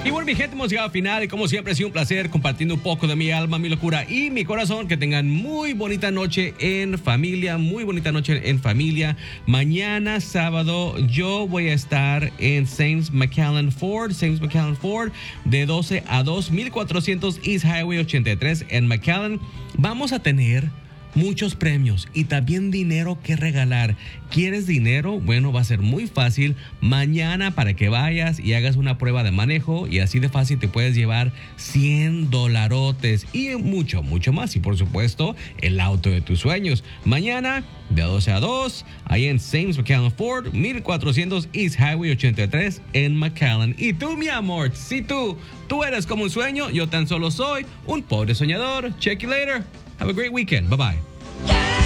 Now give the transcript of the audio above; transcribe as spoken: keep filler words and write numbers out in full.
Y bueno, mi gente, hemos llegado al final y como siempre ha sido un placer compartiendo un poco de mi alma, mi locura y mi corazón. Que tengan muy bonita noche en familia, muy bonita noche en familia. Mañana sábado yo voy a estar en Saints McAllen Ford, Saints McAllen Ford, de doce a dos, mil cuatrocientos East Highway ochenta y tres en McAllen. Vamos a tener muchos premios y también dinero que regalar. ¿Quieres dinero? Bueno, va a ser muy fácil mañana para que vayas y hagas una prueba de manejo y así de fácil te puedes llevar cien dolarotes y mucho, mucho más. Y por supuesto, el auto de tus sueños. Mañana de doce a dos, ahí en Saints McAllen Ford, mil cuatrocientos East Highway ochenta y tres en McAllen. Y tú, mi amor, si tú, tú eres como un sueño, yo tan solo soy un pobre soñador. Check you later. Have a great weekend. Bye-bye.